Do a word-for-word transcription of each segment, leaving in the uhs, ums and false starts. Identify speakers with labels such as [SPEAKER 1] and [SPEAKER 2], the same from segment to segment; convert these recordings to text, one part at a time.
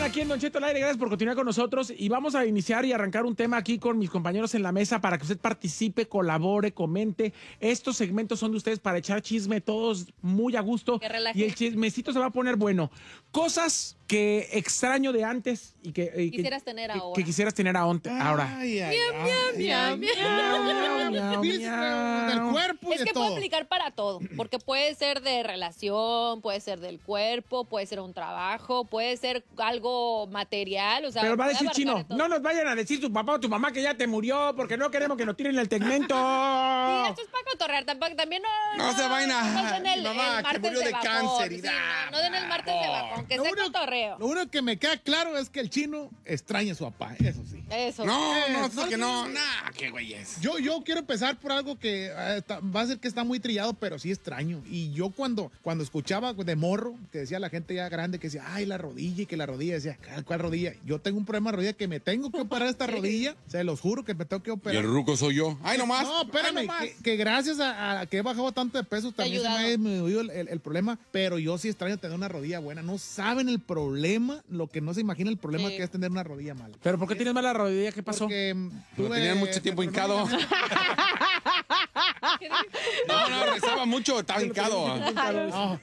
[SPEAKER 1] aquí en Don Cheto al aire, gracias por continuar con nosotros y vamos a iniciar y arrancar un tema aquí con mis compañeros en la mesa para que usted participe, colabore, comente. Estos segmentos son de ustedes para echar chisme, todos muy a gusto y el chismecito se va a poner bueno. Cosas que extraño de antes y que... Y
[SPEAKER 2] quisieras
[SPEAKER 1] que,
[SPEAKER 2] tener
[SPEAKER 1] que,
[SPEAKER 2] ahora.
[SPEAKER 1] Que quisieras tener a onte, ahora.
[SPEAKER 3] Ay, ay,
[SPEAKER 2] miau,
[SPEAKER 3] ay,
[SPEAKER 2] miau, miau,
[SPEAKER 3] miau, miau. Del cuerpo y
[SPEAKER 2] Es
[SPEAKER 3] de
[SPEAKER 2] que
[SPEAKER 3] todo.
[SPEAKER 2] puede aplicar para todo, porque puede ser de relación, puede ser del cuerpo, puede ser un trabajo, puede ser algo material, o sea...
[SPEAKER 1] Pero va a decir
[SPEAKER 2] puede
[SPEAKER 1] Chino,
[SPEAKER 2] abarcar de todo.
[SPEAKER 1] no nos vayan a decir tu papá o tu mamá que ya te murió porque no queremos que nos tiren el tegmento.
[SPEAKER 2] Sí, esto es para cotorrear, tampoco, también no...
[SPEAKER 4] No se vayan a-
[SPEAKER 2] No den el,
[SPEAKER 4] mi mamá,
[SPEAKER 2] el
[SPEAKER 4] que
[SPEAKER 2] martes
[SPEAKER 4] murió de
[SPEAKER 2] bajón,
[SPEAKER 4] cáncer y
[SPEAKER 2] sí,
[SPEAKER 4] da,
[SPEAKER 2] no, no den el martes de bajón, que
[SPEAKER 3] Lo
[SPEAKER 2] sea
[SPEAKER 3] único-
[SPEAKER 2] cotorreo.
[SPEAKER 3] Lo único que me queda claro es que el Chino extraña a su papá, eso sí.
[SPEAKER 2] Eso.
[SPEAKER 4] No,
[SPEAKER 3] Eh,
[SPEAKER 4] no,
[SPEAKER 3] no,
[SPEAKER 4] eso que no.
[SPEAKER 3] sí.
[SPEAKER 4] Nah, qué güey es.
[SPEAKER 3] Yo, yo quiero empezar por algo que eh, está- va a ser que está muy trillado, pero sí extraño. Y yo cuando, cuando escuchaba de morro, que decía la gente ya grande, que decía, ay, la rodilla, y que la rodilla, decía, ¿cuál, cuál rodilla? Yo tengo un problema de rodilla que me tengo que operar esta rodilla, se los juro que me tengo que
[SPEAKER 4] Y
[SPEAKER 3] operar.
[SPEAKER 4] el ruco soy yo. Ay, nomás.
[SPEAKER 3] No, espérame,
[SPEAKER 4] Ay, nomás.
[SPEAKER 3] que, que gracias a, a que he bajado tanto de peso también se me ha
[SPEAKER 2] ayudado.
[SPEAKER 3] disminuido el, el- el problema, pero yo sí extraño tener una rodilla buena. No saben el problema, lo que no se imagina el problema
[SPEAKER 2] Sí.
[SPEAKER 3] que es tener una rodilla mala.
[SPEAKER 1] ¿Pero por qué tienes mala rodilla? ¿Qué pasó?
[SPEAKER 3] Porque mm,
[SPEAKER 4] Lo
[SPEAKER 3] tuve-
[SPEAKER 4] tenían mucho tiempo hincado. No, no, rezaba mucho, estaba hincado.
[SPEAKER 3] No.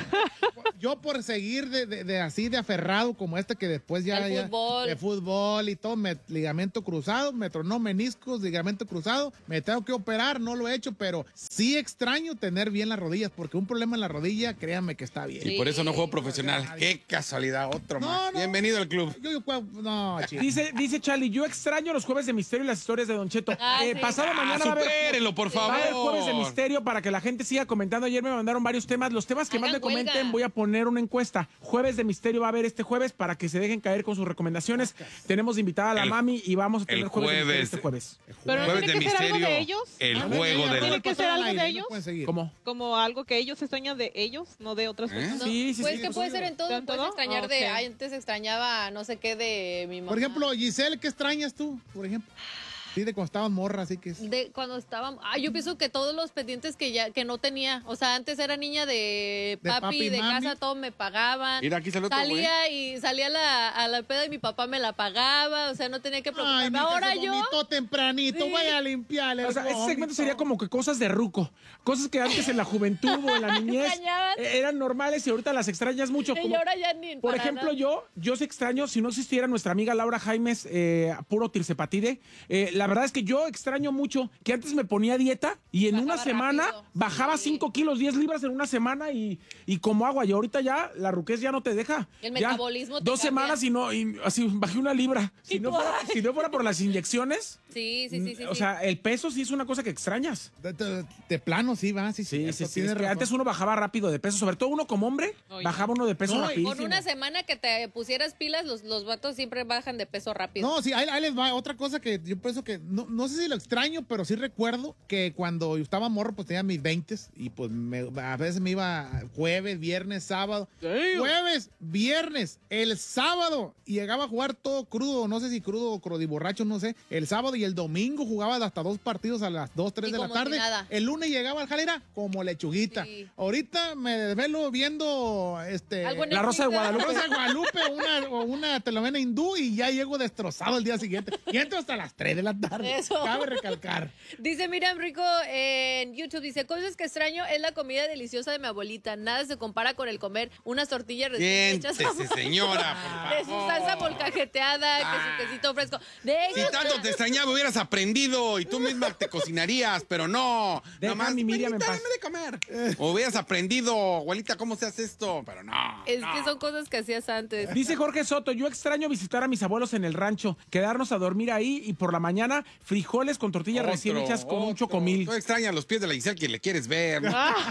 [SPEAKER 3] Yo por seguir de, de- de así de aferrado como este que después ya,
[SPEAKER 2] Del
[SPEAKER 3] ya-
[SPEAKER 2] fútbol.
[SPEAKER 3] de fútbol y todo, me- ligamento cruzado, me tronó meniscos, ligamento cruzado, me tengo que operar, no lo he hecho, pero sí extraño tener bien las rodillas, porque un problema en la rodilla, créanme que está bien.
[SPEAKER 4] Y por eso no juego profesional. Qué casualidad, otro
[SPEAKER 3] No,
[SPEAKER 4] más.
[SPEAKER 3] no.
[SPEAKER 4] Bienvenido al club.
[SPEAKER 3] Yo, yo, puedo- no, chico.
[SPEAKER 1] Dice, dice Charlie, yo extraño los jueves de misterio y las historias de Don Cheto.
[SPEAKER 2] Ah,
[SPEAKER 1] Eh,
[SPEAKER 2] sí.
[SPEAKER 1] pasado
[SPEAKER 4] Ah,
[SPEAKER 1] mañana va a haber...
[SPEAKER 4] supérenlo, por
[SPEAKER 1] Va a haber
[SPEAKER 4] favor.
[SPEAKER 1] jueves de misterio para que la gente siga comentando. Ayer me mandaron varios temas. Los temas que más
[SPEAKER 2] Hagan
[SPEAKER 1] me comenten,
[SPEAKER 2] huelga.
[SPEAKER 1] voy a poner una encuesta. Jueves de misterio va a haber este jueves para que se dejen caer con sus recomendaciones. Tenemos invitada a la
[SPEAKER 4] El-
[SPEAKER 1] mami y vamos a tener
[SPEAKER 4] el
[SPEAKER 1] jueves, de misterio
[SPEAKER 4] jueves.
[SPEAKER 1] este jueves.
[SPEAKER 5] Pero no
[SPEAKER 4] Jueves
[SPEAKER 5] tiene
[SPEAKER 4] de
[SPEAKER 5] que ser algo
[SPEAKER 4] misterio.
[SPEAKER 5] de ellos.
[SPEAKER 4] El
[SPEAKER 3] Ah,
[SPEAKER 4] juego
[SPEAKER 3] ya,
[SPEAKER 4] de
[SPEAKER 3] ya,
[SPEAKER 4] los...
[SPEAKER 5] ¿Tiene que
[SPEAKER 3] pasó
[SPEAKER 5] ser
[SPEAKER 3] al
[SPEAKER 5] algo
[SPEAKER 3] aire,
[SPEAKER 5] de
[SPEAKER 3] no
[SPEAKER 5] ellos?
[SPEAKER 3] pueden seguir.
[SPEAKER 1] ¿Cómo?
[SPEAKER 5] Como algo que ellos extrañan de ellos, no de otras
[SPEAKER 4] ¿Eh?
[SPEAKER 5] personas.
[SPEAKER 2] No,
[SPEAKER 1] Sí, sí,
[SPEAKER 2] pues
[SPEAKER 1] sí,
[SPEAKER 2] que
[SPEAKER 1] sí,
[SPEAKER 2] puede
[SPEAKER 1] sí.
[SPEAKER 2] ser en todo,
[SPEAKER 5] ¿En
[SPEAKER 2] puedes
[SPEAKER 5] todo?
[SPEAKER 2] extrañar
[SPEAKER 5] Ah,
[SPEAKER 2] de,
[SPEAKER 5] ok.
[SPEAKER 2] ay, antes extrañaba no sé qué de mi mamá.
[SPEAKER 3] Por ejemplo, Giselle, ¿qué extrañas tú, por ejemplo? Sí, de cuando estabas morra, así que es...
[SPEAKER 2] De cuando estábamos, ah, yo pienso que todos los pendientes que ya que no tenía, o sea, antes era niña de
[SPEAKER 3] De
[SPEAKER 2] papi,
[SPEAKER 3] papi y
[SPEAKER 2] de
[SPEAKER 3] mami.
[SPEAKER 2] casa, todo me pagaban.
[SPEAKER 4] Mira, aquí sale otro
[SPEAKER 2] salía y salía a la, a la peda y mi papá me la pagaba, o sea, no tenía que
[SPEAKER 3] Ay,
[SPEAKER 2] preocuparme.
[SPEAKER 3] mija,
[SPEAKER 2] Ahora
[SPEAKER 3] se
[SPEAKER 2] yo,
[SPEAKER 3] vomitó tempranito,
[SPEAKER 2] Sí.
[SPEAKER 3] vaya a limpiarle.
[SPEAKER 1] O sea,
[SPEAKER 3] el
[SPEAKER 1] este segmento
[SPEAKER 3] vómito.
[SPEAKER 1] sería como que cosas de ruco. Cosas que antes en la juventud o en la niñez
[SPEAKER 2] Extrañabas.
[SPEAKER 1] eh, eran normales y ahorita las extrañas mucho.
[SPEAKER 2] y
[SPEAKER 1] Como,
[SPEAKER 2] ahora ya ni
[SPEAKER 1] por
[SPEAKER 2] para
[SPEAKER 1] ejemplo,
[SPEAKER 2] nada.
[SPEAKER 1] yo, yo sí extraño, si no existiera nuestra amiga Laura Jaimes, eh, puro tirsepatide, eh, la verdad es que yo extraño mucho que antes me ponía dieta y en
[SPEAKER 2] Bajaba
[SPEAKER 1] una semana
[SPEAKER 2] rápido.
[SPEAKER 1] bajaba
[SPEAKER 2] Sí.
[SPEAKER 1] cinco kilos, diez libras en una semana y, y como agua. Y ahorita ya la ruquez ya no te deja.
[SPEAKER 2] El
[SPEAKER 1] Ya
[SPEAKER 2] metabolismo te
[SPEAKER 1] Dos
[SPEAKER 2] cambia.
[SPEAKER 1] semanas y no, y así bajé una libra. Si
[SPEAKER 2] Y
[SPEAKER 1] no,
[SPEAKER 2] tú,
[SPEAKER 1] fuera,
[SPEAKER 2] ay.
[SPEAKER 1] si no fuera por las inyecciones,
[SPEAKER 2] Sí, sí, sí, sí.
[SPEAKER 1] o
[SPEAKER 2] sí.
[SPEAKER 1] sea, el peso sí es una cosa que extrañas.
[SPEAKER 3] De, de- de plano, sí, va, sí,
[SPEAKER 1] Sí,
[SPEAKER 3] cierto,
[SPEAKER 1] sí, sí.
[SPEAKER 3] tienes
[SPEAKER 1] Es que
[SPEAKER 3] razón.
[SPEAKER 1] antes uno bajaba rápido de peso, sobre todo uno como hombre,
[SPEAKER 5] Oye.
[SPEAKER 1] bajaba uno de peso
[SPEAKER 3] No, y-
[SPEAKER 1] rapidísimo.
[SPEAKER 2] Con una semana que te pusieras pilas, los, los vatos siempre bajan de peso rápido.
[SPEAKER 3] No, sí, ahí, ahí les va. Otra cosa que yo pienso que, no, no sé si lo extraño, pero sí recuerdo que cuando yo estaba morro, pues tenía mis veintes y pues me- a veces me iba jueves, viernes, sábado.
[SPEAKER 1] Damn.
[SPEAKER 3] Jueves, viernes, el sábado y llegaba a jugar todo crudo, no sé si crudo o crodiborracho, no sé. El sábado y el domingo jugaba hasta dos partidos a las dos, tres
[SPEAKER 2] Y
[SPEAKER 3] de la
[SPEAKER 2] como si
[SPEAKER 3] tarde.
[SPEAKER 2] nada.
[SPEAKER 3] El lunes llegaba al jalera como lechuguita.
[SPEAKER 2] Sí.
[SPEAKER 3] Ahorita me desvelo viendo este
[SPEAKER 2] Algo en
[SPEAKER 1] La Rosa de
[SPEAKER 2] Netflix,
[SPEAKER 1] Guadalupe.
[SPEAKER 3] Rosa de Guadalupe o una, o una telenovela hindú y ya llego destrozado el día siguiente. Y entro hasta las tres de la tarde.
[SPEAKER 2] Eso.
[SPEAKER 3] Cabe recalcar.
[SPEAKER 2] Dice Miriam Rico en YouTube, dice, cosas que extraño es la comida deliciosa de mi abuelita. Nada se compara con el comer unas tortillas recién hechas
[SPEAKER 4] Siéntese, señora,
[SPEAKER 2] de
[SPEAKER 4] por
[SPEAKER 2] su
[SPEAKER 4] favor.
[SPEAKER 2] salsa molcajeteada, que
[SPEAKER 4] Ah.
[SPEAKER 2] su quesito fresco. De
[SPEAKER 4] Si
[SPEAKER 2] ellos,
[SPEAKER 4] tanto te extrañaba, hubieras aprendido y tú misma te cocinarías, pero no.
[SPEAKER 1] Deja
[SPEAKER 4] Nomás,
[SPEAKER 1] a mi Miriam en
[SPEAKER 4] "Abuelita,
[SPEAKER 1] paz".
[SPEAKER 4] dame de comer. O hubieras aprendido, abuelita, ¿cómo se hace esto? Pero no.
[SPEAKER 2] es
[SPEAKER 4] no.
[SPEAKER 2] que son cosas que hacías antes.
[SPEAKER 1] Dice Jorge Soto, yo extraño visitar a mis abuelos en el rancho, quedarnos a dormir ahí y por la mañana frijoles con tortillas
[SPEAKER 4] Otro,
[SPEAKER 1] recién hechas con un
[SPEAKER 4] otro.
[SPEAKER 1] chocomil.
[SPEAKER 4] Tú extrañas los pies de la Giselle que le quieres ver.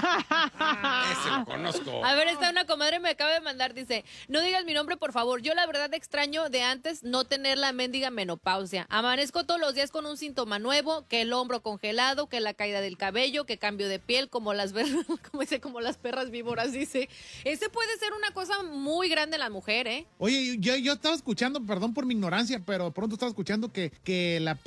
[SPEAKER 4] Ese lo conozco.
[SPEAKER 2] A ver, esta una comadre me acaba de mandar, dice, no digas mi nombre, por favor. Yo la verdad extraño de antes no tener la mendiga menopausia. Amanezco todos los días con un síntoma nuevo, que el hombro congelado, que la caída del cabello, que cambio de piel, como las ver- como dice, como las perras víboras, dice. Ese puede ser una cosa muy grande en la mujer, ¿eh?
[SPEAKER 3] Oye, yo, yo estaba escuchando, perdón por mi ignorancia, pero pronto estaba escuchando que, que la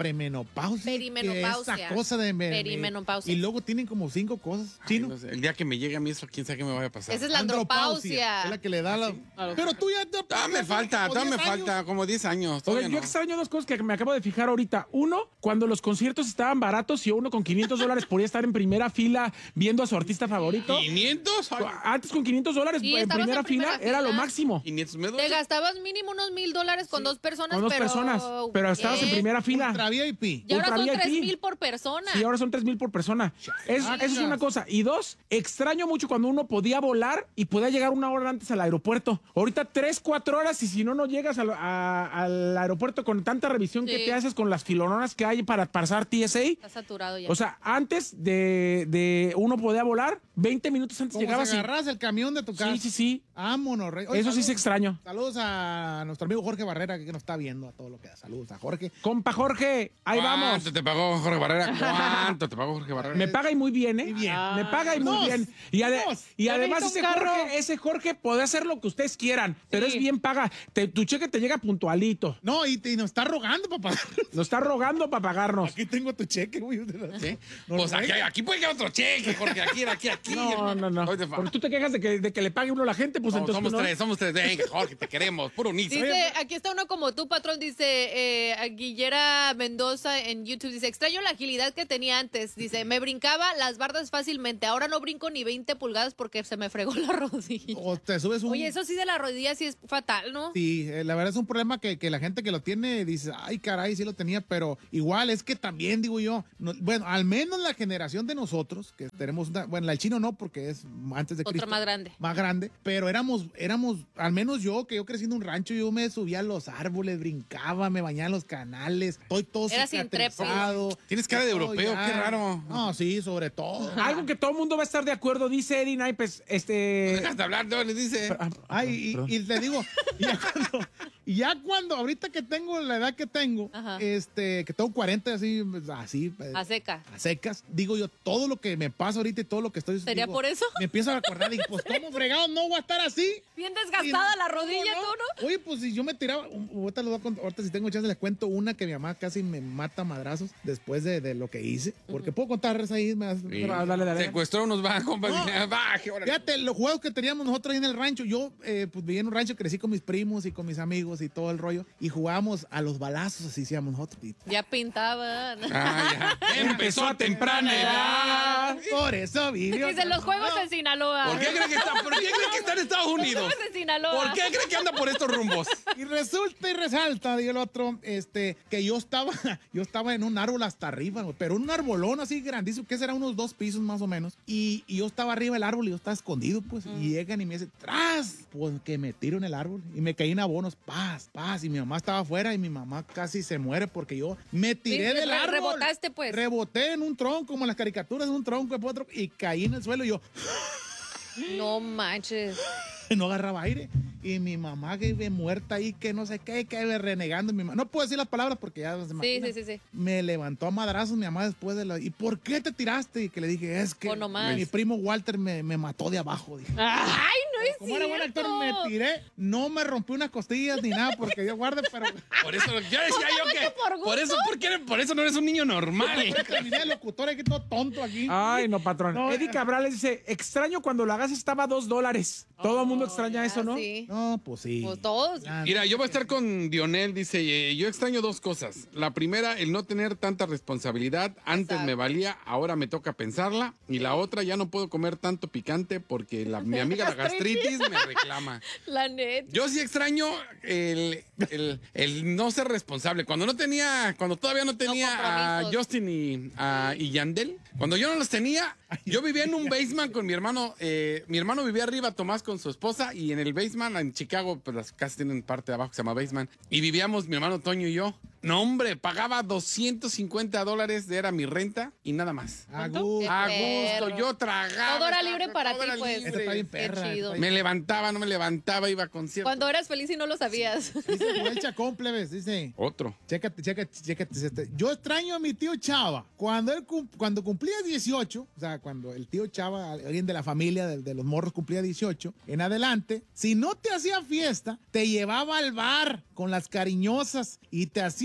[SPEAKER 3] premenopausia.
[SPEAKER 2] Perimenopausia.
[SPEAKER 3] Que esa cosa de... me- me-
[SPEAKER 2] Perimenopausia.
[SPEAKER 3] Y luego tienen como cinco cosas.
[SPEAKER 4] Ay,
[SPEAKER 3] Chino.
[SPEAKER 4] no sé, el día que me llegue a mí eso, quién sabe qué me vaya a pasar.
[SPEAKER 2] Esa es la andropausia.
[SPEAKER 3] Es la que le da la... Pero tú ya te...
[SPEAKER 4] Todavía me falta,
[SPEAKER 3] como
[SPEAKER 4] todavía me
[SPEAKER 3] diez años.
[SPEAKER 4] falta como diez años.
[SPEAKER 1] Oye,
[SPEAKER 4] todavía
[SPEAKER 1] yo
[SPEAKER 4] no.
[SPEAKER 1] extraño dos cosas que me acabo de fijar ahorita. Uno, cuando los conciertos estaban baratos y uno con quinientos dólares podía estar en primera fila viendo a su artista favorito.
[SPEAKER 4] ¿quinientos? Ay,
[SPEAKER 1] Antes con quinientos dólares
[SPEAKER 2] Sí,
[SPEAKER 1] en
[SPEAKER 2] estabas
[SPEAKER 1] primera,
[SPEAKER 2] en primera
[SPEAKER 1] fila, era
[SPEAKER 2] fila.
[SPEAKER 1] lo máximo.
[SPEAKER 4] ¿quinientos me
[SPEAKER 2] Te
[SPEAKER 4] doy?
[SPEAKER 2] gastabas mínimo unos mil dólares con dos personas,
[SPEAKER 1] Con dos
[SPEAKER 2] pero...
[SPEAKER 1] personas, pero estabas en
[SPEAKER 2] ¿qué?
[SPEAKER 1] primera fila.
[SPEAKER 3] Ultra V I P.
[SPEAKER 2] Y ahora
[SPEAKER 1] Ultra
[SPEAKER 2] son
[SPEAKER 1] V I P.
[SPEAKER 2] tres mil por persona.
[SPEAKER 1] Sí, ahora son tres mil por persona. Es- eso es una cosa. Y dos, extraño mucho cuando uno podía volar y podía llegar una hora antes al aeropuerto. Ahorita tres, cuatro horas y si no, no llegas al, a- al aeropuerto con tanta revisión que
[SPEAKER 2] Sí.
[SPEAKER 1] te haces con las filononas que hay para pasar T S A.
[SPEAKER 2] Está saturado ya.
[SPEAKER 1] O sea, antes de, de uno podía volar, veinte minutos antes
[SPEAKER 3] Como
[SPEAKER 1] llegabas
[SPEAKER 3] si
[SPEAKER 1] y...
[SPEAKER 3] agarras el camión de tu casa.
[SPEAKER 1] Sí, sí, sí.
[SPEAKER 3] Vámonos, rey. Oye,
[SPEAKER 1] Eso sí
[SPEAKER 3] saludos-
[SPEAKER 1] se extraño.
[SPEAKER 3] Saludos a nuestro amigo Jorge Barrera, que nos está viendo a todo lo que da. Saludos a Jorge.
[SPEAKER 1] Compa Jorge, ahí vamos.
[SPEAKER 4] ¿Cuánto te pagó Jorge Barrera? ¿Cuánto te pagó Jorge Barrera?
[SPEAKER 1] Me paga y muy bien, ¿eh?
[SPEAKER 3] Muy bien.
[SPEAKER 1] Me paga y muy
[SPEAKER 3] Dos.
[SPEAKER 1] bien. Y, ade-
[SPEAKER 3] Dos.
[SPEAKER 1] y
[SPEAKER 5] Ya
[SPEAKER 1] además ese
[SPEAKER 5] necesito un carro.
[SPEAKER 1] Jorge, ese Jorge puede hacer lo que ustedes quieran, pero
[SPEAKER 5] Sí.
[SPEAKER 1] es bien paga. Te- tu cheque te llega puntualito.
[SPEAKER 3] No, y, te- y nos está rogando, papá.
[SPEAKER 1] Nos está rogando para pagarnos.
[SPEAKER 3] Aquí tengo tu cheque, güey.
[SPEAKER 4] ¿Sí?
[SPEAKER 3] No,
[SPEAKER 4] Pues
[SPEAKER 3] no,
[SPEAKER 4] aquí,
[SPEAKER 3] ¿eh?
[SPEAKER 4] aquí puede que otro cheque, Jorge. Aquí, aquí, aquí.
[SPEAKER 1] No, no, no.
[SPEAKER 4] Hoy te fa-
[SPEAKER 1] Porque tú te quejas de que, de que le pague uno a la gente, pues
[SPEAKER 4] No,
[SPEAKER 1] entonces.
[SPEAKER 4] somos
[SPEAKER 1] tú no.
[SPEAKER 4] tres, somos tres. Venga, Jorge, te queremos. Puro nizo.
[SPEAKER 2] Dice, aquí está uno como tú, patrón, dice eh, Guillera Mendoza en YouTube, dice, extraño la agilidad que tenía antes, dice, me brincaba las bardas fácilmente, ahora no brinco ni veinte pulgadas porque se me fregó la rodilla.
[SPEAKER 3] O te subes un...
[SPEAKER 2] Oye, eso sí de la rodilla sí es fatal, ¿no?
[SPEAKER 3] Sí, eh, la verdad es un problema que, que la gente que lo tiene dice, ay, caray, sí lo tenía, pero igual es que también, digo yo, no- bueno, al menos la generación de nosotros, que tenemos una, bueno, el chino no, porque es antes de
[SPEAKER 2] Otra
[SPEAKER 3] Cristo.
[SPEAKER 2] más grande.
[SPEAKER 3] Más grande, pero éramos, éramos, al menos yo, que yo crecí en un rancho, yo me subía a los árboles, brincaba, me bañaba en los canales, estoy todo
[SPEAKER 2] Eras
[SPEAKER 3] cicatrizado.
[SPEAKER 4] Tienes cara de
[SPEAKER 3] todo
[SPEAKER 4] europeo,
[SPEAKER 3] ya.
[SPEAKER 4] qué raro.
[SPEAKER 3] No, sí, sobre todo.
[SPEAKER 1] Algo que todo el mundo va a estar de acuerdo, dice Eddie Naipes,
[SPEAKER 4] No
[SPEAKER 1] este...
[SPEAKER 4] dejas de hablar, no, le dice.
[SPEAKER 1] Ah,
[SPEAKER 3] Ay,
[SPEAKER 1] perdón,
[SPEAKER 3] y, y te digo, ya cuando, ya cuando, ahorita que tengo la edad que tengo,
[SPEAKER 2] Ajá.
[SPEAKER 3] este, que tengo cuarenta, así, así, eh,
[SPEAKER 2] A seca.
[SPEAKER 3] a secas, digo yo, todo lo que me pasa ahorita y todo lo que estoy...
[SPEAKER 2] ¿Sería
[SPEAKER 3] digo,
[SPEAKER 2] por eso?
[SPEAKER 3] Me empiezo a acordar, y pues, ¿cómo fregado no voy a estar así?
[SPEAKER 2] Bien desgastada
[SPEAKER 3] Y-
[SPEAKER 2] la rodilla,
[SPEAKER 3] ¿cómo
[SPEAKER 2] ¿tú no?
[SPEAKER 3] Oye, pues si yo me tiraba, um, ahorita, les voy a cont- ahorita si tengo chance les cuento una que mi mamá casi me mata a madrazos después de, de lo que hice, porque puedo contar ahí, me hace-
[SPEAKER 4] Sí.
[SPEAKER 1] Ah, dale, dale.
[SPEAKER 4] Secuestró unos bajos,
[SPEAKER 3] No.
[SPEAKER 4] baje, órale.
[SPEAKER 3] Fíjate, los juegos que teníamos nosotros ahí en el rancho, yo eh, pues vivía en un rancho, crecí con mis primos y con mis amigos y todo el rollo, y jugábamos a los balazos, así decíamos nosotros. Y
[SPEAKER 2] Ya pintaban.
[SPEAKER 4] Ah, ya. Empezó a temprana edad.
[SPEAKER 3] por eso vivió.
[SPEAKER 2] Dice, los juegos en Sinaloa.
[SPEAKER 4] ¿Por qué cree que está, por qué cree que está en Estados
[SPEAKER 2] Los
[SPEAKER 4] Unidos?
[SPEAKER 2] juegos en Sinaloa.
[SPEAKER 4] ¿Por qué cree que anda por estos rumbos?
[SPEAKER 3] Y resulta y resalta, digo el otro, este, que yo estaba, yo estaba en un árbol hasta arriba, güey, pero un arbolón así grandísimo, que será unos dos pisos más o menos. Y, y yo estaba arriba del árbol y yo estaba escondido, pues. Y llegan y me dicen, ¡tras! Pues que me tiro en el árbol. Y me caí en abonos, paz, paz. Y mi mamá estaba afuera y mi mamá casi se muere porque yo me tiré
[SPEAKER 2] Sí,
[SPEAKER 3] del
[SPEAKER 2] re-
[SPEAKER 3] árbol.
[SPEAKER 2] rebotaste, pues.
[SPEAKER 3] Reboté en un tronco, como en las caricaturas, en un tronco de otro, y caí en el suelo y yo
[SPEAKER 2] No manches.
[SPEAKER 3] no agarraba aire. Y mi mamá que iba muerta ahí, que no sé qué, que iba renegando. Mi mamá. No puedo decir las palabras porque ya se
[SPEAKER 2] Sí,
[SPEAKER 3] imaginan.
[SPEAKER 2] sí, sí, sí.
[SPEAKER 3] Me levantó a madrazos mi mamá después de la... ¿Y por qué te tiraste? Y que le dije, es que
[SPEAKER 2] O nomás.
[SPEAKER 3] mi primo Walter me, me mató de abajo. Dije.
[SPEAKER 2] Ay, no es
[SPEAKER 3] Como era buen actor,
[SPEAKER 2] cierto.
[SPEAKER 3] me tiré. No me rompí unas costillas ni nada porque Dios guarde, pero...
[SPEAKER 4] Por eso, yo decía yo que.
[SPEAKER 2] por gusto.
[SPEAKER 4] Por eso, ¿por qué? Por eso no eres un niño normal.
[SPEAKER 3] Terminé de locutor aquí todo tonto aquí.
[SPEAKER 1] Ay, no, patrón.
[SPEAKER 3] No,
[SPEAKER 1] Eddie
[SPEAKER 3] eh.
[SPEAKER 1] Cabral dice, extraño cuando la gas estaba a dos dólares. Todo el mundo extraña
[SPEAKER 2] Ah,
[SPEAKER 1] eso, ¿no?
[SPEAKER 2] Sí.
[SPEAKER 3] No, pues sí.
[SPEAKER 2] Pues todos.
[SPEAKER 3] Ya,
[SPEAKER 4] Mira, yo voy a estar con Dionel, dice, eh, yo extraño dos cosas. La primera, el no tener tanta responsabilidad. Antes
[SPEAKER 2] Exacto.
[SPEAKER 4] me valía, ahora me toca pensarla. Y la otra, ya no puedo comer tanto picante porque la- mi amiga la gastritis me reclama.
[SPEAKER 2] La neta.
[SPEAKER 4] Yo sí extraño el, el- el no ser responsable. Cuando no tenía, cuando todavía no tenía a
[SPEAKER 2] compromisos.
[SPEAKER 4] Justin y, a- y Yandel, cuando yo no los tenía, yo vivía en un basement con mi hermano. eh, mi hermano vivía arriba, Tomás, con su esposa, y en el basement, en Chicago, pues las casas tienen parte de abajo que se llama basement. Y vivíamos mi hermano Toño y yo. No, hombre, pagaba doscientos cincuenta dólares, era mi renta y nada más.
[SPEAKER 3] a gusto.
[SPEAKER 4] A
[SPEAKER 2] perro.
[SPEAKER 4] gusto, yo tragaba.
[SPEAKER 2] Todo era
[SPEAKER 4] estaba-
[SPEAKER 2] libre para
[SPEAKER 4] todo
[SPEAKER 2] ti,
[SPEAKER 4] era
[SPEAKER 2] pues.
[SPEAKER 4] libre.
[SPEAKER 3] Esta está bien
[SPEAKER 2] Qué
[SPEAKER 3] perra.
[SPEAKER 2] chido.
[SPEAKER 3] esta está
[SPEAKER 4] Me levantaba, no me levantaba, iba a conciertos.
[SPEAKER 2] Cuando eras feliz y no lo sabías.
[SPEAKER 3] Dice Joel Chacón, plebes, dice...
[SPEAKER 4] Otro.
[SPEAKER 3] Chécate, chécate, chécate. Este. Yo extraño a mi tío Chava. Cuando él cum- cuando cumplía dieciocho, o sea, cuando el tío Chava, alguien de la familia de, de los morros cumplía dieciocho, en adelante, si no te hacía fiesta, te llevaba al bar con las cariñosas y te hacía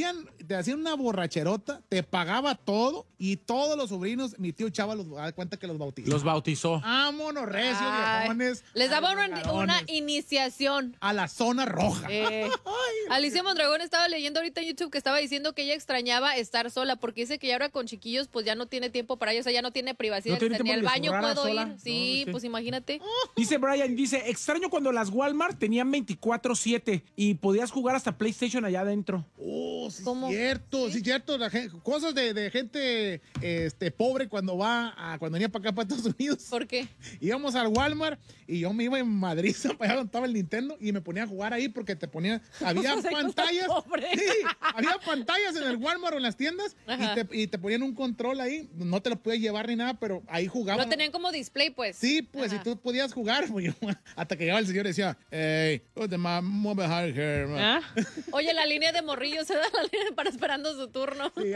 [SPEAKER 3] hacían, te hacían una borracherota, te pagaba todo y todos los sobrinos, mi tío Chava los da cuenta que los bautizó.
[SPEAKER 1] Los bautizó.
[SPEAKER 3] Vámonos, recios,
[SPEAKER 2] Ay,
[SPEAKER 3] viejones.
[SPEAKER 2] les daba
[SPEAKER 3] a los
[SPEAKER 2] una,
[SPEAKER 3] varones,
[SPEAKER 2] una iniciación.
[SPEAKER 3] a la zona roja.
[SPEAKER 2] Eh, Alicia Mondragón estaba leyendo ahorita en YouTube que estaba diciendo que ella extrañaba estar sola porque dice que ya ahora con chiquillos pues ya no tiene tiempo para ellos, o sea, ya no tiene privacidad.
[SPEAKER 1] No tiene
[SPEAKER 2] Ni
[SPEAKER 1] tiempo
[SPEAKER 2] al
[SPEAKER 1] de
[SPEAKER 2] baño
[SPEAKER 1] zurrar
[SPEAKER 2] puedo
[SPEAKER 1] sola.
[SPEAKER 2] ir.
[SPEAKER 1] No,
[SPEAKER 2] Sí,
[SPEAKER 1] sí.
[SPEAKER 2] pues imagínate.
[SPEAKER 1] Dice Brian, dice, extraño cuando las Walmart tenían veinticuatro siete y podías jugar hasta PlayStation allá adentro.
[SPEAKER 3] Oh, sí,
[SPEAKER 2] ¿Cómo?
[SPEAKER 3] cierto, sí, cierto. La gen- cosas de, de gente este, pobre cuando va a, cuando venía para acá, para Estados Unidos.
[SPEAKER 2] ¿Por qué?
[SPEAKER 3] Íbamos al Walmart y yo me iba en Madrid, para allá donde estaba el Nintendo, y me ponía a jugar ahí porque te ponía, había
[SPEAKER 2] O sea,
[SPEAKER 3] pantallas.
[SPEAKER 2] cosas pobres.
[SPEAKER 3] Sí, había pantallas en el Walmart o en las tiendas
[SPEAKER 2] Ajá.
[SPEAKER 3] y te, y te ponían un control ahí. No te lo podías llevar ni nada, pero ahí jugabas.
[SPEAKER 2] Lo tenían como display, pues.
[SPEAKER 3] Sí, pues,
[SPEAKER 2] Ajá.
[SPEAKER 3] y tú podías jugar. Pues, yo- hasta que llegaba el señor y decía, hey, what the man, move hard here, man".
[SPEAKER 5] ¿Ah?
[SPEAKER 2] Oye, la línea de morrillos se da la línea para esperando su turno.
[SPEAKER 3] Sí,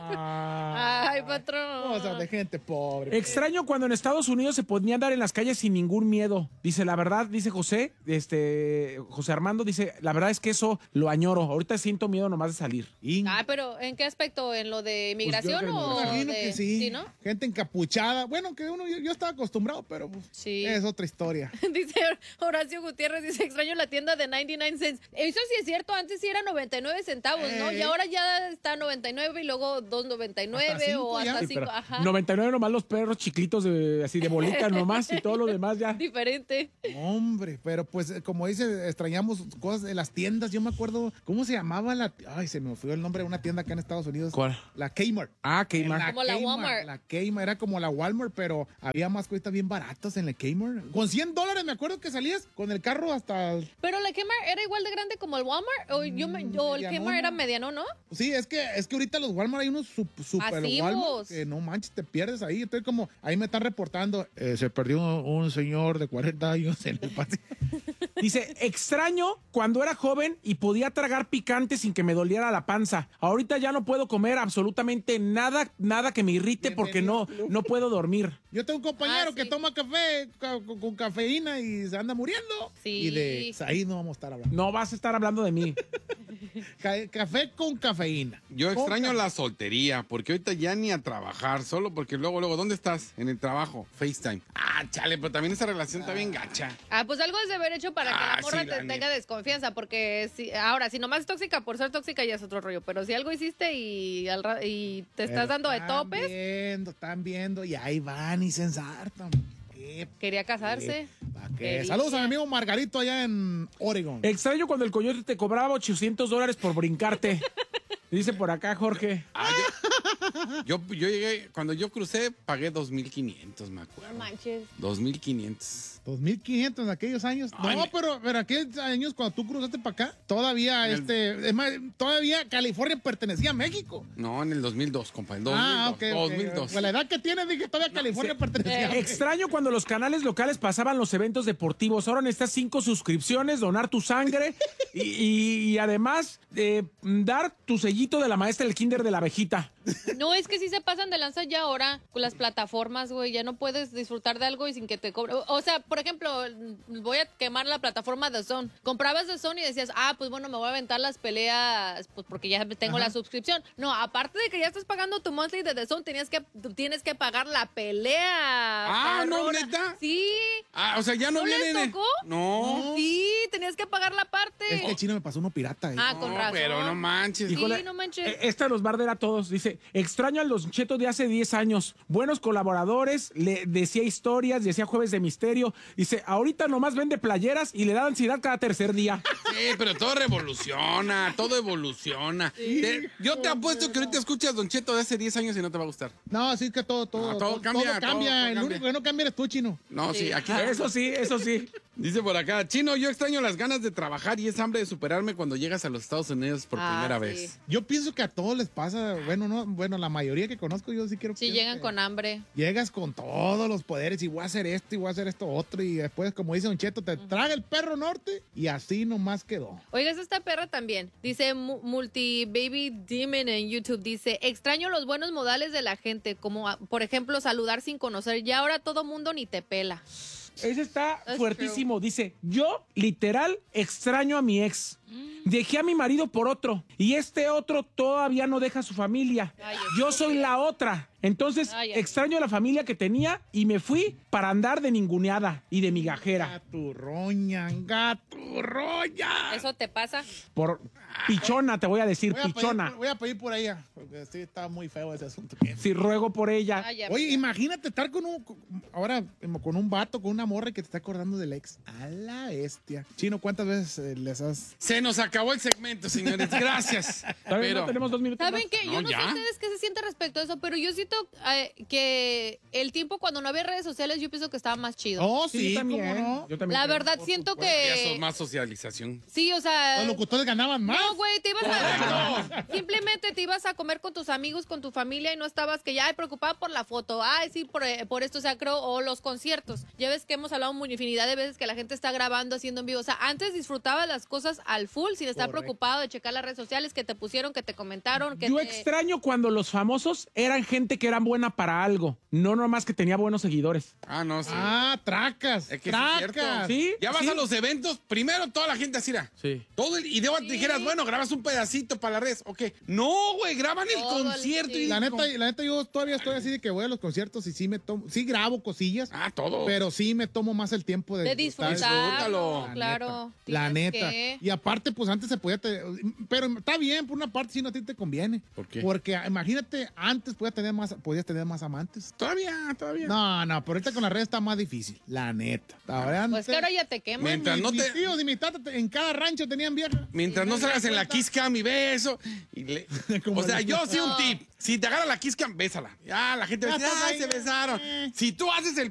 [SPEAKER 3] ah.
[SPEAKER 2] Ay, patrón.
[SPEAKER 3] Cosas de gente pobre.
[SPEAKER 1] Extraño cuando en Estados Unidos se podía andar en las calles sin ningún miedo. Dice, la verdad, dice José, este, José Armando, dice, la verdad es que eso lo añoro. Ahorita siento miedo nomás de salir.
[SPEAKER 3] Y-
[SPEAKER 2] Ah, pero ¿en qué aspecto? ¿En lo de inmigración
[SPEAKER 1] creo que
[SPEAKER 2] o
[SPEAKER 3] Me imagino
[SPEAKER 2] de-
[SPEAKER 3] que sí.
[SPEAKER 2] sí, ¿no?
[SPEAKER 3] Gente encapuchada. Bueno, que uno yo, yo estaba acostumbrado, pero pues,
[SPEAKER 2] Sí.
[SPEAKER 3] es otra historia.
[SPEAKER 2] Dice Horacio Gutiérrez, dice, extraño la tienda de noventa y nueve cents. Eso sí es cierto, antes sí era noventa y nueve centavos, ¿no?
[SPEAKER 3] Ey.
[SPEAKER 2] Y ahora ya está noventa y nueve y luego dos noventa y nueve
[SPEAKER 3] Hasta cinco
[SPEAKER 2] o
[SPEAKER 3] ya.
[SPEAKER 2] hasta
[SPEAKER 3] Sí,
[SPEAKER 1] Sí,
[SPEAKER 2] cinco,
[SPEAKER 1] pero
[SPEAKER 2] ajá.
[SPEAKER 1] noventa y nueve nomás los perros chiclitos de, así de bolita nomás y todo lo demás ya.
[SPEAKER 2] Diferente.
[SPEAKER 3] Hombre, pero pues eh, como dice, extrañamos cosas de las tiendas. Yo me acuerdo, ¿cómo se llamaba la? Ay, se me fue el nombre de una tienda acá en Estados Unidos.
[SPEAKER 1] ¿Cuál?
[SPEAKER 3] La Kmart.
[SPEAKER 1] Ah, Kmart.
[SPEAKER 2] Como la Walmart.
[SPEAKER 3] La Kmart, era como la Walmart, pero había más cositas bien baratas en la Kmart. Con cien dólares me acuerdo que salías con el carro hasta... el-
[SPEAKER 2] Pero la Kmart era igual de grande como el Walmart o, yo me- o el
[SPEAKER 3] medianona.
[SPEAKER 2] Kmart era mediano, ¿no?
[SPEAKER 3] Sí, es que, es que ahorita los Walmart hay unos sup- super
[SPEAKER 2] Masivos.
[SPEAKER 3] Walmart que no manches, te pierdes ahí. Estoy como, ahí me están reportando, eh, se perdió un, un señor de cuarenta años en el patio.
[SPEAKER 1] Dice, extraño cuando era joven y podía tragar picante sin que me doliera la panza. Ahorita ya no puedo comer absolutamente nada, nada que me irrite porque no, no puedo dormir.
[SPEAKER 3] Yo tengo un compañero
[SPEAKER 2] Ah,
[SPEAKER 3] que
[SPEAKER 2] sí.
[SPEAKER 3] toma café ca- con, con cafeína y se anda muriendo.
[SPEAKER 2] Sí.
[SPEAKER 3] Y de ahí no vamos a estar hablando.
[SPEAKER 1] No vas a estar hablando de mí.
[SPEAKER 3] Ca- café con cafeína.
[SPEAKER 4] Yo
[SPEAKER 3] Con
[SPEAKER 4] extraño
[SPEAKER 3] ca-
[SPEAKER 4] la soltería, porque ahorita ya ni a trabajar, solo porque luego, luego, ¿dónde estás? En el trabajo, FaceTime. Ah, chale, pero también esa relación está bien gacha.
[SPEAKER 2] Ah, pues algo es de haber hecho para que
[SPEAKER 4] Ah,
[SPEAKER 2] la morra
[SPEAKER 4] sí, la
[SPEAKER 2] te tenga
[SPEAKER 4] neta.
[SPEAKER 2] desconfianza, porque si, ahora, si nomás es tóxica por ser tóxica ya es otro rollo, pero si algo hiciste y, al ra- y te estás
[SPEAKER 3] Pero
[SPEAKER 2] dando de
[SPEAKER 3] están
[SPEAKER 2] topes,
[SPEAKER 3] viendo, están viendo y ahí van y se ensartan. ¿Qué?
[SPEAKER 2] quería casarse.
[SPEAKER 3] ¿Pa' qué?
[SPEAKER 2] Quería.
[SPEAKER 3] Saludos a mi amigo Margarito allá en Oregon.
[SPEAKER 1] Extraño cuando el coyote te cobraba ochocientos dólares por brincarte. Dice por acá Jorge.
[SPEAKER 4] Ah, yo, yo, yo llegué, cuando yo crucé, pagué dos mil quinientos, me acuerdo.
[SPEAKER 2] No manches.
[SPEAKER 4] dos mil quinientos.
[SPEAKER 3] dos mil quinientos en aquellos años.
[SPEAKER 4] Ay,
[SPEAKER 3] no,
[SPEAKER 4] me-
[SPEAKER 3] pero, pero aquellos años cuando tú cruzaste para acá, todavía,
[SPEAKER 4] En el-
[SPEAKER 3] este, es más, todavía California pertenecía a México.
[SPEAKER 4] No, en el dos mil dos, compa, en dos mil dos.
[SPEAKER 3] Ah, ok, ok.
[SPEAKER 4] dos mil dos.
[SPEAKER 3] Pues la edad que tienes, dije, todavía California
[SPEAKER 1] sí.
[SPEAKER 3] pertenecía a México.
[SPEAKER 1] Extraño cuando los canales locales pasaban los eventos deportivos. Ahora necesitas cinco suscripciones, donar tu sangre y, y- y además eh, dar tu sellito de la maestra del kinder de la abejita.
[SPEAKER 2] No, es que sí se pasan de lanza ya ahora con las plataformas, güey. Ya no puedes disfrutar de algo y sin que te cobre. O- O sea, por ejemplo, voy a quemar la plataforma de Zone. Comprabas de Zone y decías, ah, pues bueno, me voy a aventar las peleas, pues porque ya tengo la suscripción. No, aparte de que ya estás pagando tu monthly de The Zone, tenías que, tú tienes que pagar la pelea.
[SPEAKER 4] Ah, ¿no,
[SPEAKER 2] perrona.
[SPEAKER 4] neta?
[SPEAKER 2] Sí.
[SPEAKER 4] Ah, o sea, ya no,
[SPEAKER 2] ¿No les
[SPEAKER 4] viene.
[SPEAKER 2] tocó?
[SPEAKER 4] No.
[SPEAKER 2] Sí, tenías que pagar la parte.
[SPEAKER 3] Es que el chino me pasó uno pirata. ahí.
[SPEAKER 2] Ah, con
[SPEAKER 4] No,
[SPEAKER 2] razón.
[SPEAKER 4] pero no manches.
[SPEAKER 2] Sí,
[SPEAKER 1] Híjole,
[SPEAKER 2] no manches.
[SPEAKER 1] eh, Esta nos va a arder a todos. Dice, extraño a los chetos de hace diez años. Buenos colaboradores, le decía historias, decía jueves de misterio. Dice, ahorita nomás vende playeras y le da ansiedad cada tercer día.
[SPEAKER 4] Sí, pero todo revoluciona, todo evoluciona. Te- yo te apuesto que ahorita escuchas Don Cheto de hace diez años y no te va a gustar.
[SPEAKER 3] No, así es que todo, todo,
[SPEAKER 4] No, todo cambia, todo- todo
[SPEAKER 3] El
[SPEAKER 4] cambia.
[SPEAKER 3] único que no cambia eres tú, chino.
[SPEAKER 4] No, sí,
[SPEAKER 2] Sí.
[SPEAKER 4] aquí.
[SPEAKER 1] Eso sí, eso sí.
[SPEAKER 4] Dice por acá, Chino, yo extraño las ganas de trabajar y esa hambre de superarme cuando llegas a los Estados Unidos por
[SPEAKER 2] Ah,
[SPEAKER 4] primera
[SPEAKER 2] sí.
[SPEAKER 4] vez.
[SPEAKER 3] Yo pienso que a todos les pasa, bueno, no, bueno, la mayoría que conozco yo sí quiero
[SPEAKER 2] Sí,
[SPEAKER 3] pienso
[SPEAKER 2] llegan
[SPEAKER 3] que
[SPEAKER 2] con hambre.
[SPEAKER 3] Llegas con todos los poderes y voy a hacer esto y voy a hacer esto otro y después, como dice Don Cheto, te traga el perro norte y así nomás quedó.
[SPEAKER 2] Oigas, esta perra también. Dice Mu- Multi Baby Demon en YouTube. Dice, extraño los buenos modales de la gente, como a- por ejemplo saludar sin conocer. Ya ahora todo mundo ni te pela.
[SPEAKER 1] Ese está
[SPEAKER 2] That's
[SPEAKER 1] fuertísimo. Dice, yo literal extraño a mi ex. Dejé a mi marido por otro y este otro todavía no deja a su familia.
[SPEAKER 2] Ay,
[SPEAKER 1] Yo soy la otra. Entonces,
[SPEAKER 2] Ay, ay.
[SPEAKER 1] extraño a la familia que tenía y me fui para andar de ninguneada y de migajera.
[SPEAKER 3] Gaturroña, gaturroña.
[SPEAKER 2] ¿Eso te pasa?
[SPEAKER 1] Por pichona, te voy a decir,
[SPEAKER 3] Voy a, pedir,
[SPEAKER 1] pichona.
[SPEAKER 3] por- voy a pedir por ella, porque sí está muy feo ese asunto.
[SPEAKER 1] Si ruego por ella.
[SPEAKER 2] Ay, ya,
[SPEAKER 3] Oye,
[SPEAKER 2] mira.
[SPEAKER 3] imagínate estar con un, con- ahora como con un vato, con una morra que te está acordando del ex. A la bestia. Chino, ¿cuántas veces eh, les has...
[SPEAKER 4] Se nos acabó el segmento, señores. Gracias.
[SPEAKER 1] Todavía
[SPEAKER 4] Pero
[SPEAKER 1] no tenemos dos minutos
[SPEAKER 2] ¿Saben
[SPEAKER 1] más.
[SPEAKER 2] qué? Yo
[SPEAKER 4] No,
[SPEAKER 2] no
[SPEAKER 4] ya.
[SPEAKER 2] sé ustedes qué se siente respecto a eso, pero yo siento eh, que el tiempo cuando no había redes sociales, yo pienso que estaba más chido.
[SPEAKER 3] Oh,
[SPEAKER 1] Sí,
[SPEAKER 3] sí,
[SPEAKER 1] yo también.
[SPEAKER 3] ¿cómo no?
[SPEAKER 1] Yo también
[SPEAKER 2] La
[SPEAKER 1] creo.
[SPEAKER 2] verdad, siento
[SPEAKER 4] ya eso es
[SPEAKER 2] que...
[SPEAKER 4] más socialización.
[SPEAKER 2] Sí, o sea...
[SPEAKER 3] Los locutores ganaban más.
[SPEAKER 2] No, güey, te ibas a... Simplemente te ibas a comer con tus amigos, con tu familia y no estabas que ya, ay, preocupada por la foto, ay, sí, por, eh, por esto, o sea, creo, o los conciertos. Ya ves que hemos hablado muy infinidad de veces que la gente está grabando, haciendo en vivo. O sea, antes disfrutaba las cosas al full sin estar
[SPEAKER 3] Correcto.
[SPEAKER 2] preocupado de checar las redes sociales que te pusieron, que te comentaron, que
[SPEAKER 1] Yo
[SPEAKER 2] te...
[SPEAKER 1] extraño cuando los famosos eran gente que era buena para algo, no nomás que tenía buenos seguidores.
[SPEAKER 4] Ah, no, sí.
[SPEAKER 3] Ah, tracas.
[SPEAKER 4] Es que sí es cierto.
[SPEAKER 3] tracas.
[SPEAKER 1] ¿Sí?
[SPEAKER 4] Ya vas
[SPEAKER 1] ¿Sí?
[SPEAKER 4] a los eventos, primero toda la gente así era.
[SPEAKER 1] Sí.
[SPEAKER 4] Todo el, y de
[SPEAKER 2] Sí.
[SPEAKER 4] dijeras, bueno, grabas un pedacito para las redes. Ok. No, güey, graban el
[SPEAKER 2] Todo el-
[SPEAKER 4] concierto.
[SPEAKER 2] sí.
[SPEAKER 4] y
[SPEAKER 3] La neta, la neta, yo todavía estoy así de que voy a los conciertos y sí me tomo, sí grabo cosillas,
[SPEAKER 4] Ah, todo.
[SPEAKER 3] pero sí me tomo más el tiempo de,
[SPEAKER 2] De disfrutarlo,
[SPEAKER 4] disfrútalo.
[SPEAKER 2] claro.
[SPEAKER 3] La
[SPEAKER 2] Tienes
[SPEAKER 3] neta.
[SPEAKER 2] que-
[SPEAKER 3] Y aparte, pues antes se podía, te- pero está bien, por una parte, si no a ti te conviene.
[SPEAKER 4] ¿Por qué?
[SPEAKER 3] Porque imagínate, antes podías tener más, podías tener más amantes.
[SPEAKER 4] Todavía, todavía.
[SPEAKER 3] No, no, pero ahorita con la red está más difícil, la neta. Ahora
[SPEAKER 2] Pues que ahora ya te queman.
[SPEAKER 4] Mientras no
[SPEAKER 3] mis
[SPEAKER 4] te-
[SPEAKER 3] tíos y mis tatas en cada rancho tenían vieja.
[SPEAKER 4] Mientras no
[SPEAKER 3] Sí,
[SPEAKER 4] salgas
[SPEAKER 3] me
[SPEAKER 4] en la
[SPEAKER 3] cuenta.
[SPEAKER 4] kiss cam y beso. Y le-
[SPEAKER 3] Como
[SPEAKER 4] o sea,
[SPEAKER 3] le-
[SPEAKER 4] yo sí un
[SPEAKER 2] No.
[SPEAKER 4] tip. Si te agarra la kiss cam, bésala. Ya, la gente va a
[SPEAKER 3] Ya
[SPEAKER 4] decir,
[SPEAKER 3] estás
[SPEAKER 4] ay,
[SPEAKER 3] ahí,
[SPEAKER 4] se
[SPEAKER 3] ya.
[SPEAKER 4] besaron. Si tú haces el